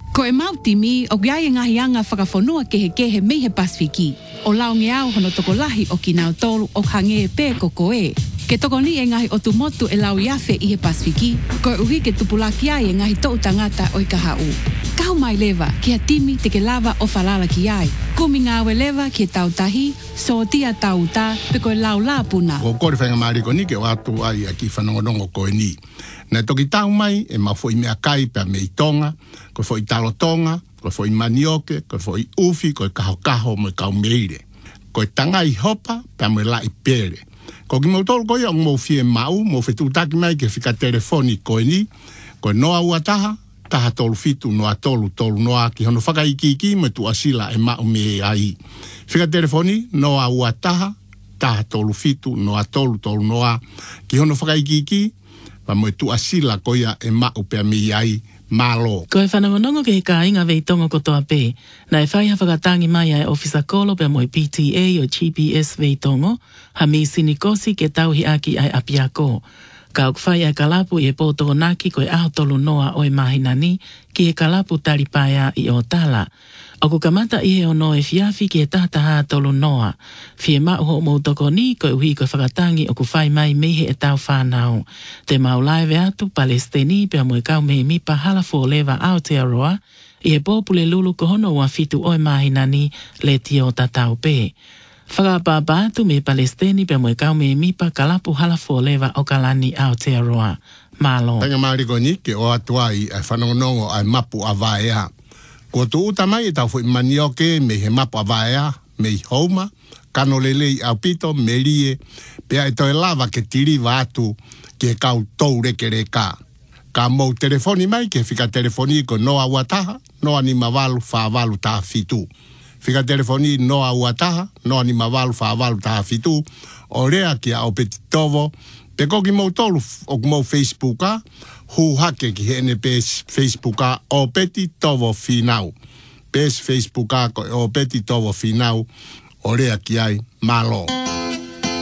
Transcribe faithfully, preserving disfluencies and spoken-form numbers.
Ko e mautimi o giai ngahi anga whakafonua ke he ke he mehe Pasifiki. O lau ngeau hono toko lahi o ki nau tolu o hange e pē ko koe. Ke toko ni e ngahi o tu motu e lau iafe i he Pasifiki. Ko e uhi ke tupulaki ai e ngahi tou tangata o i ka hau. Kau mai lewa ki a timi te ke lava o falala ki ai. Kumi ngāwe lewa ki e tau tahi, so tia tau ta, pe ko e lau la puna. Ko kore whainga mariko ni ke watu ai a ki whanongonongo koe ni. Nā toki tau mai e ma fo i mea kai pe a mei tonga, ko fo i talo tonga, ko fo i manioke, ko fo i ufi, ko i kaho kaho mo i kau meire. Ko i tanga i hopa pe a mo i la i pere. Ko ki mo tolu koe o mo fie mau, mo fe tutaki mai ke fika telefoni koe ni, ko i noa ua taha, taha tolu fitu noa tolu tolu noa ki hono whakaikiki me tu asila e mau me ai. Fika telefoni noa ua taha, taha tolu fitu noa tolu tolu noa ki hono whakaikiki pa mo tu asila koia e mau pe me ai malo. Ko e whanongonongo ke he ka inga vei tongo kotoa pē. Na e whai hawhakatangi mai ai ofisa kolo pe mo i P T A o G P S vei tongo, ha mi sinikosi ke tauhi aki ai apiako. Ka ok whai ai kalapu i e pōtoko naki ko e aho tolu noa o e mahinani ki e kalapu talipaia i o tala. O ku kamata i he ono e fiafi ki e tahataha tolu noa. Fie mau ho mo toko ni ko e uhi ko e whakatangi o ku whai mai mehe e tau whanau. Te maulaive atu Palestini pe mo e kau mehe mipa halafo lewa Aotearoa i e pōpule lulu ko hono ua fitu o e mahinani le tio tatau pē. Whakapapa atu me Palestini pe mo e kau mehe mipa kalapu halafo lewa o kalani Aotearoa. Malo. Tanga mariko ni ke o atuai ai whanongonongo ai mapu a vaea. Ko tu uta mai e tau fo i manioke me he mapu a vaea, me i houma, kano lelei au pito, me rie, pea e toi lava ke tiriva atu ke kau tou reke reka. Ka mou telefoni mai ke fika telefoni ko noa uataha, noa ni mavalu wha valu taha fitu. Fika telefoni noa uataha, noa ni mavalu wha valu taha fitu, o rea ki a o peti tovo, pe koki mou tolu o mou Facebooka, hu hake ki hene pes Facebooka o peti tovo finau. Pes Facebooka ko o peti tovo finau, o rea ki ai malo.